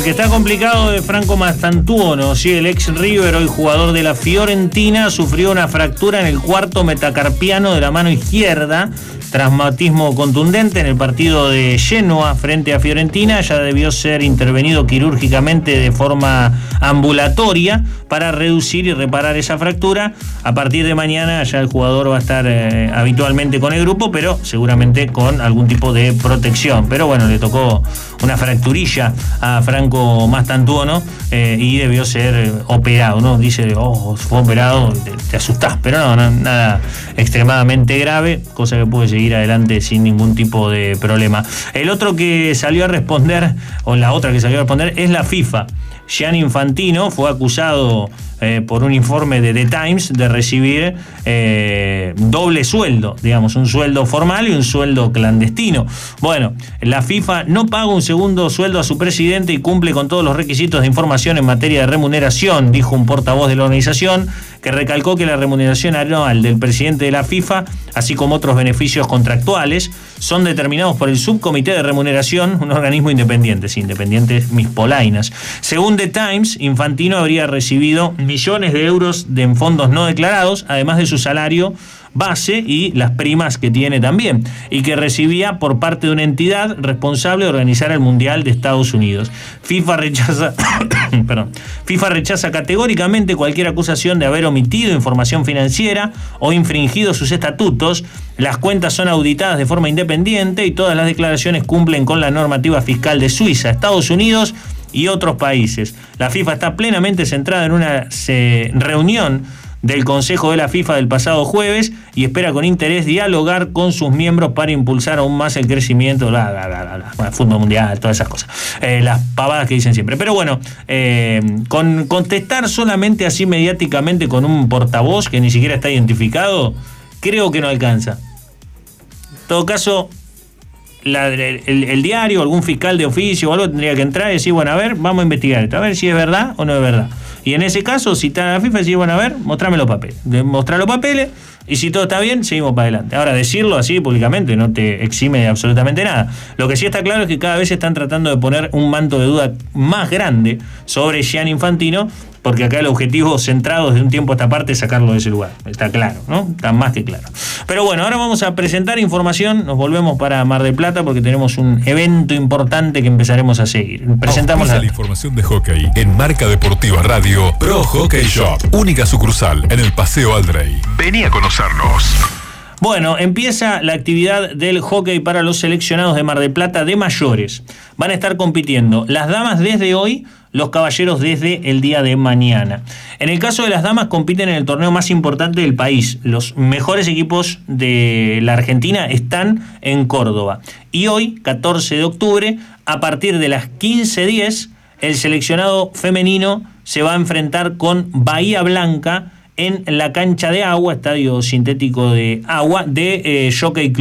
Que está complicado de Franco Mastantuono, sí, el ex River, hoy jugador de la Fiorentina, sufrió una fractura en el cuarto metacarpiano de la mano izquierda, traumatismo contundente en el partido de Genoa frente a Fiorentina. Ya debió ser intervenido quirúrgicamente de forma ambulatoria para reducir y reparar esa fractura. A partir de mañana ya el jugador va a estar habitualmente con el grupo, pero seguramente con algún tipo de protección. Pero bueno, le tocó una fracturilla a Franco Mastantuono y debió ser operado, ¿no? Dice, fue operado, te asustás, pero no, nada extremadamente grave, cosa que puede seguir adelante sin ningún tipo de problema. El otro que salió a responder, o la otra que salió a responder, es la FIFA. Gianni Infantino fue acusado por un informe de The Times de recibir doble sueldo, digamos, un sueldo formal y un sueldo clandestino. Bueno, la FIFA no paga un segundo sueldo a su presidente y cumple con todos los requisitos de información en materia de remuneración, dijo un portavoz de la organización, que recalcó que la remuneración anual del presidente de la FIFA, así como otros beneficios contractuales, son determinados por el Subcomité de Remuneración, un organismo independiente, mis polainas. Según The Times, Infantino habría recibido millones de euros en fondos no declarados, además de su salario base y las primas que tiene también, y que recibía por parte de una entidad responsable de organizar el Mundial de Estados Unidos. FIFA rechaza categóricamente cualquier acusación de haber omitido información financiera o infringido sus estatutos. Las cuentas son auditadas de forma independiente y todas las declaraciones cumplen con la normativa fiscal de Suiza, Estados Unidos y otros países. La FIFA está plenamente centrada en una reunión del Consejo de la FIFA del pasado jueves y espera con interés dialogar con sus miembros para impulsar aún más el crecimiento, fútbol mundial, todas esas cosas, las pavadas que dicen siempre. Pero bueno, con contestar solamente así mediáticamente con un portavoz que ni siquiera está identificado, creo que no alcanza. En todo caso, el diario, algún fiscal de oficio o algo tendría que entrar y decir, bueno, a ver, vamos a investigar esto, a ver si es verdad o no es verdad. Y en ese caso, citar a la FIFA y decir, bueno, a ver, mostrame los papeles. Mostrar los papeles y si todo está bien, seguimos para adelante. Ahora, decirlo así públicamente no te exime de absolutamente nada. Lo que sí está claro es que cada vez están tratando de poner un manto de duda más grande sobre Gianni Infantino, porque acá el objetivo centrado desde un tiempo a esta parte es sacarlo de ese lugar. Está claro, ¿no? Está más que claro. Pero bueno, ahora vamos a presentar información. Nos volvemos para Mar del Plata porque tenemos un evento importante que empezaremos a seguir. Presentamos la información de hockey en Marca Deportiva Radio Pro Hockey Shop. Única sucursal en el Paseo Aldrey. Vení a conocernos. Bueno, empieza la actividad del hockey para los seleccionados de Mar del Plata de mayores. Van a estar compitiendo las damas desde hoy, los caballeros desde el día de mañana. En el caso de las damas, compiten en el torneo más importante del país. Los mejores equipos de la Argentina están en Córdoba. Y hoy, 14 de octubre, a partir de las 15:10, el seleccionado femenino se va a enfrentar con Bahía Blanca en la cancha de agua, estadio sintético de agua, de Jockey Club.